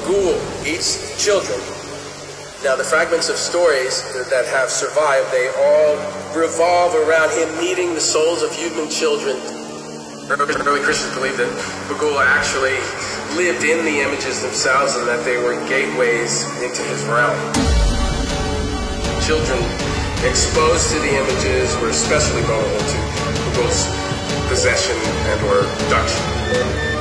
Bughuul eats children. Now, the fragments of stories that have survived, they all revolve around him meeting the souls of human children. Early Christians believed that Bughuul actually lived in the images themselves and that they were gateways into his realm. Children exposed to the images were especially vulnerable to Bughuul's possession and or abduction.